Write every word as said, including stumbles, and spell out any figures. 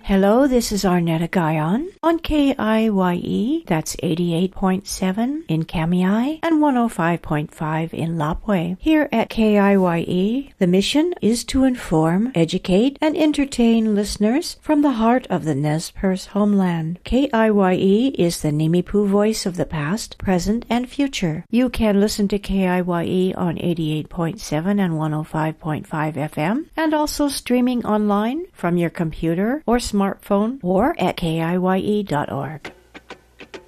Hello, this is Arnetta Guyon on K I Y E, that's eighty-eight point seven in Kamiai and one oh five point five in Lapwai. Here at K I Y E, the mission is to inform, educate, and entertain listeners from the heart of the Nez Perce homeland. K I Y E is the Nimipu voice of the past, present, and future. You can listen to K I Y E on eighty-eight point seven and one oh five point five F M, and also streaming online from your computer or smartphone or at K I Y E dot org.